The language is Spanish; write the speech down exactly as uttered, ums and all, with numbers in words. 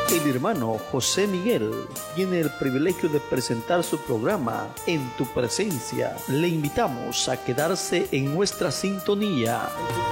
El hermano José Miguel tiene el privilegio de presentar su programa En tu Presencia. Le invitamos a quedarse en nuestra sintonía.